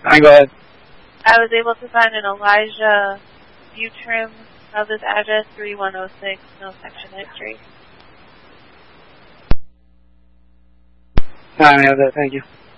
Go ahead. I was able to find an Elijah Butrim of this address, 3106, no section history. I have that, thank you.